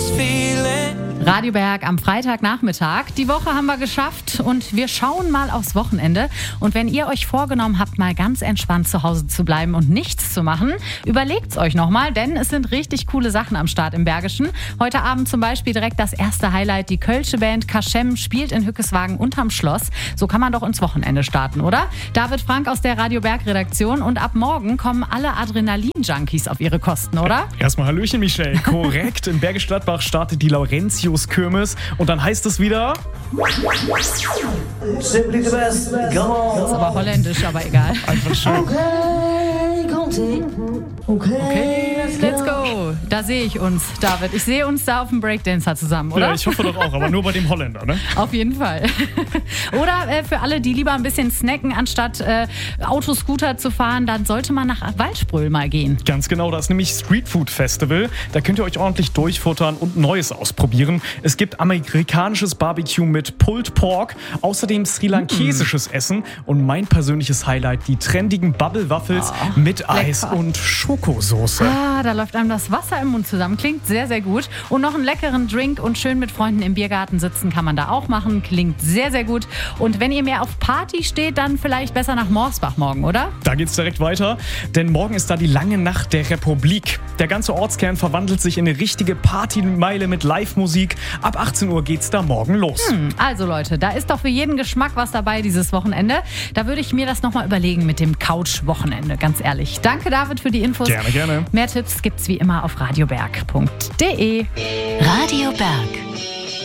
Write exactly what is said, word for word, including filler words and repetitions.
this feeling. Radio Berg am Freitagnachmittag. Die Woche haben wir geschafft und wir schauen mal aufs Wochenende. Und wenn ihr euch vorgenommen habt, mal ganz entspannt zu Hause zu bleiben und nichts zu machen, überlegt's euch nochmal, denn es sind richtig coole Sachen am Start im Bergischen. Heute Abend zum Beispiel direkt das erste Highlight. Die Kölsche Band Kaschem spielt in Hückeswagen unterm Schloss. So kann man doch ins Wochenende starten, oder? David Frank aus der Radio Berg Redaktion. Und ab morgen kommen alle Adrenalin-Junkies auf ihre Kosten, oder? Erstmal Hallöchen, Michelle. Korrekt. In Bergisch Gladbach startet die Laurentius Kirmes und dann heißt es wieder Simply the best, come on. Das ist aber holländisch, aber egal. einfach schön. Okay, Conti. Okay, Okay, let's go. Da sehe ich uns, David. Ich sehe uns da auf dem Breakdancer zusammen, oder? Ja, ich hoffe doch auch, aber nur bei dem Holländer, ne? Auf jeden Fall. Oder äh, für alle, die lieber ein bisschen snacken, anstatt äh, Autoscooter zu fahren, dann sollte man nach Waldspröhl mal gehen. Ganz genau, das ist nämlich Street Food Festival. Da könnt ihr euch ordentlich durchfuttern und Neues ausprobieren. Es gibt amerikanisches Barbecue mit Pulled Pork, außerdem sri-lankesisches mm. Essen und mein persönliches Highlight, die trendigen Bubble Waffles oh, mit Eis lecker. und Schokosoße. Ah, da läuft einem das Wasser im Mund zusammen. Klingt sehr, sehr gut. Und noch einen leckeren Drink und schön mit Freunden im Biergarten sitzen kann man da auch machen. Klingt sehr, sehr gut. Und wenn ihr mehr auf Party steht, dann vielleicht besser nach Morsbach morgen, oder? Da geht's direkt weiter, denn morgen ist da die lange Nacht der Republik. Der ganze Ortskern verwandelt sich in eine richtige Partymeile mit Live-Musik. Ab achtzehn Uhr geht's da morgen los. Hm, also Leute, da ist doch für jeden Geschmack was dabei dieses Wochenende. Da würde ich mir das nochmal überlegen mit dem Couch-Wochenende, ganz ehrlich. Danke, David, für die Infos. Gerne, gerne. Mehr Tipps gibt's wie immer auf radioberg punkt de. Radio Berg.